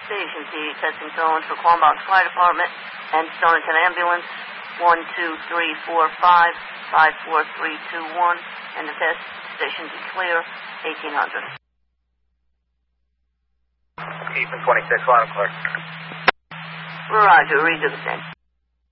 station. PA testing tones for Quambach Fire Department and Stonington Ambulance. 12345 54321, and the test station be clear. 1800. Ethan 26, line clear. Roger, read the same.